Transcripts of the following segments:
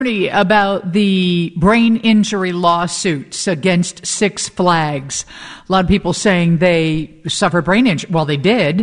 me about the brain injury lawsuits against Six Flags. A lot of people saying they suffered brain injury. Well, they did.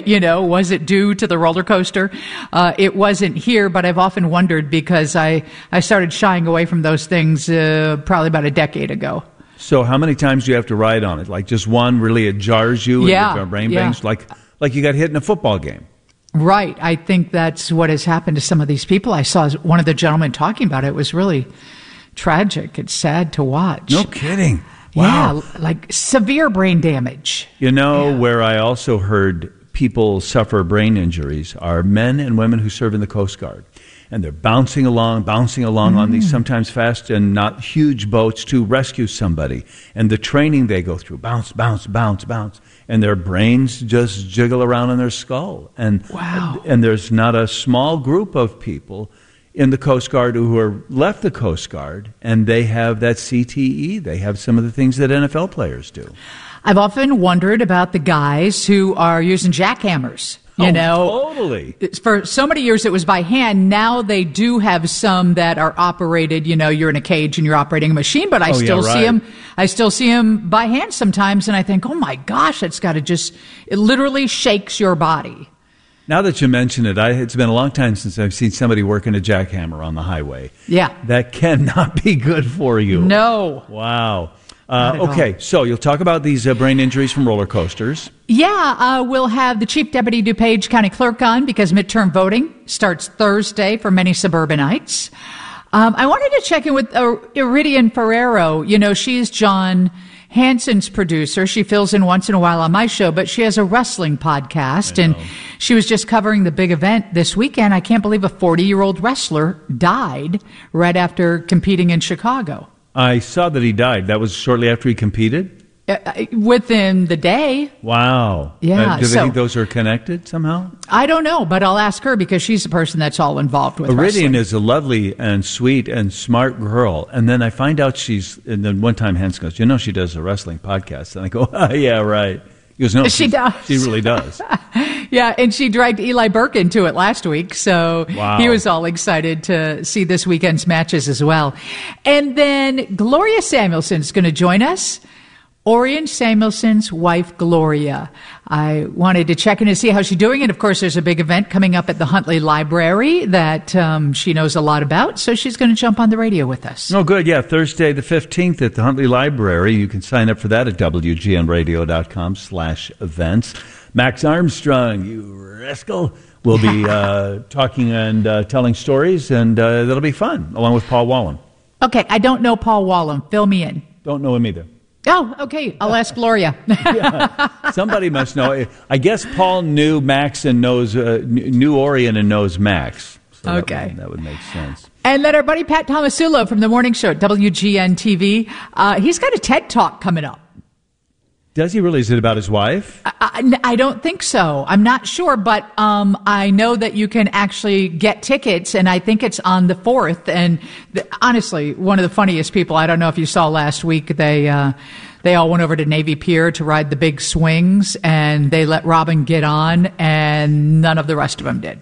Was it due to the roller coaster? It wasn't here, but I've often wondered because I started shying away from those things probably about a decade ago. So how many times do you have to ride on it? Like just one, really it jars you and your brain bangs? Like you got hit in a football game. Right. I think that's what has happened to some of these people. I saw one of the gentlemen talking about it. It was really tragic. It's sad to watch. No kidding. Wow. Yeah, like severe brain damage. Where I also heard people suffer brain injuries are men and women who serve in the Coast Guard. And they're bouncing along on these sometimes fast and not huge boats to rescue somebody. And the training they go through, bounce, bounce, bounce, bounce. And their brains just jiggle around in their skull. And there's not a small group of people in the Coast Guard who are left the Coast Guard, and they have that CTE. They have some of the things that NFL players do. I've often wondered about the guys who are using jackhammers. Totally. For so many years it was by hand. Now they do have some that are operated, you're in a cage and you're operating a machine, but I still see them by hand sometimes, and I think, oh my gosh, it literally shakes your body. Now that you mention it, it's been a long time since I've seen somebody working a jackhammer on the highway. Yeah. That cannot be good for you. No. Wow. Okay, so you'll talk about these brain injuries from roller coasters. Yeah, we'll have the Chief Deputy DuPage County Clerk on because midterm voting starts Thursday for many suburbanites. I wanted to check in with Iridian Ferrero. She's John Hanson's producer. She fills in once in a while on my show, but she has a wrestling podcast, and she was just covering the big event this weekend. I can't believe a 40-year-old wrestler died right after competing in Chicago. I saw that he died. That was shortly after he competed? Within the day. Wow. Yeah. Do they think those are connected somehow? I don't know, but I'll ask her because she's the person that's all involved with Iridian wrestling. is a lovely and sweet and smart girl. And then I find out and then one time Hans goes, she does a wrestling podcast. And I go, yeah, right. He goes, no, she does. She really does. Yeah, and she dragged Eli Burke into it last week, so He was all excited to see this weekend's matches as well. And then Gloria Samuelson is going to join us. Orion Samuelson's wife, Gloria. I wanted to check in to see how she's doing. And, of course, there's a big event coming up at the Huntley Library that she knows a lot about. So she's going to jump on the radio with us. Oh, good. Yeah, Thursday the 15th at the Huntley Library. You can sign up for that at WGNradio.com/events. Max Armstrong, you rascal, will be talking and telling stories, and that'll be fun, along with Paul Wallem. Okay, I don't know Paul Wallem. Fill me in. Don't know him either. Oh, okay. I'll ask Gloria. Yeah, somebody must know. I guess Paul knew Max and knew Orion and knows Max. So okay. That would make sense. And then our buddy Pat Tomasulo from the morning show at WGN-TV. He's got a TED Talk coming up. Does he really? Is it about his wife? I don't think so. I'm not sure, but I know that you can actually get tickets, and I think it's on the 4th. And honestly, one of the funniest people, I don't know if you saw last week, they all went over to Navy Pier to ride the big swings, and they let Robin get on, and none of the rest of them did.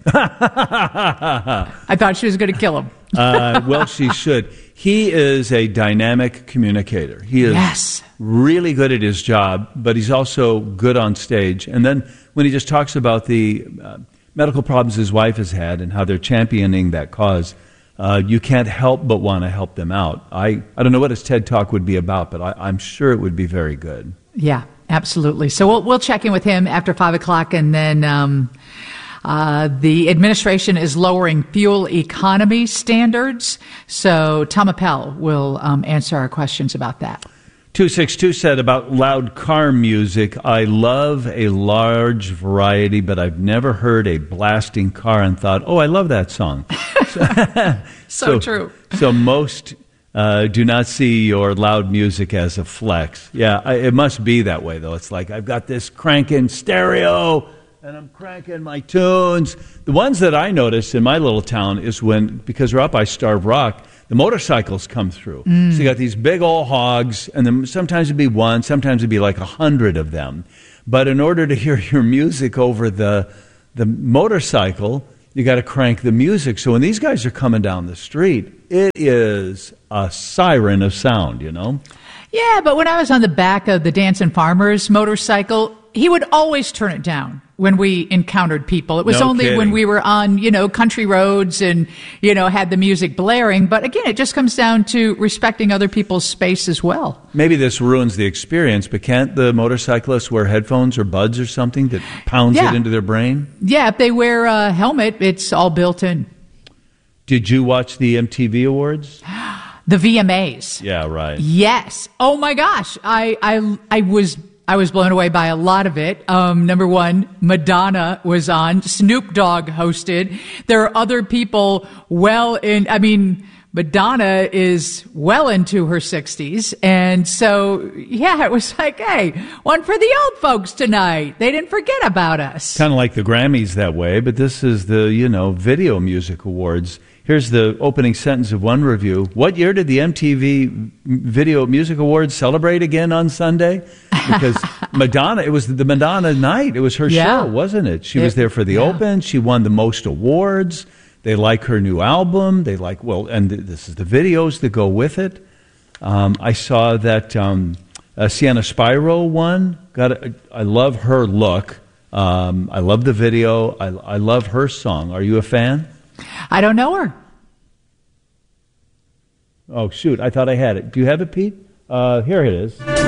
I thought she was going to kill him. Well, she should. He is a dynamic communicator. He is really good at his job, but he's also good on stage. And then when he just talks about the medical problems his wife has had and how they're championing that cause, you can't help but want to help them out. I don't know what his TED Talk would be about, but I'm sure it would be very good. Yeah, absolutely. So we'll check in with him after 5 o'clock, and then the administration is lowering fuel economy standards. So Tom Appel will answer our questions about that. 262 said about loud car music, I love a large variety, but I've never heard a blasting car and thought, oh, I love that song. So true. So most do not see your loud music as a flex. Yeah, it must be that way, though. It's like I've got this cranking stereo, and I'm cranking my tunes. The ones that I notice in my little town is because we're up by Starved Rock, the motorcycles come through. So you got these big old hogs, and then sometimes it'd be one, sometimes it'd be like 100 of them. But in order to hear your music over the motorcycle, you got to crank the music. So when these guys are coming down the street, it is a siren of sound, you know? Yeah, but when I was on the back of the Dancing Farmer's motorcycle, he would always turn it down when we encountered people. It was No only kidding. when we were on, country roads and, had the music blaring. But again, it just comes down to respecting other people's space as well. Maybe this ruins the experience, but can't the motorcyclists wear headphones or buds or something that pounds Yeah. it into their brain? Yeah, if they wear a helmet, it's all built in. Did you watch the MTV Awards? The VMAs. Yeah, right. Yes. Oh my gosh. I was blown away by a lot of it. Number one, Madonna was on. Snoop Dogg hosted. There are other people Madonna is well into her 60s. And so, yeah, it was like, hey, one for the old folks tonight. They didn't forget about us. Kind of like the Grammys that way, but this is the, Video Music Awards. Here's the opening sentence of one review. What year did the MTV Video Music Awards celebrate again on Sunday? Because Madonna, it was the Madonna night. It was her Yeah. show, wasn't it? She was there for the Open. She won the most awards. They like her new album. They like, and this is the videos that go with it. I saw that Sienna Spiro won. I love her look. I love the video. I love her song. Are you a fan? I don't know her. Oh, shoot. I thought I had it. Do you have it, Pete? Here it is.